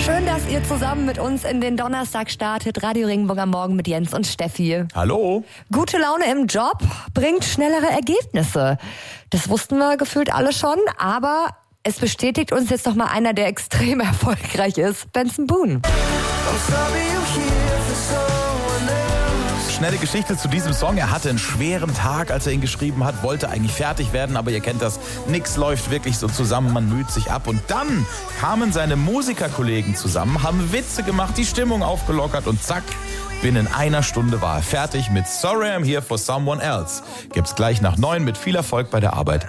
Schön, dass ihr zusammen mit uns in den Donnerstag startet. Radio Regenbogen am Morgen mit Jens und Steffi. Hallo. Gute Laune im Job bringt schnellere Ergebnisse. Das wussten wir gefühlt alle schon, aber es bestätigt uns jetzt noch mal einer, der extrem erfolgreich ist, Benson Boone. Schnelle Geschichte zu diesem Song. Er hatte einen schweren Tag, als er ihn geschrieben hat, wollte eigentlich fertig werden, aber ihr kennt das, nix läuft wirklich so zusammen, man müht sich ab. Und dann kamen seine Musikerkollegen zusammen, haben Witze gemacht, die Stimmung aufgelockert und zack, binnen einer Stunde war er fertig mit Sorry I'm Here for Someone Else. Gibt's gleich nach 9 mit viel Erfolg bei der Arbeit.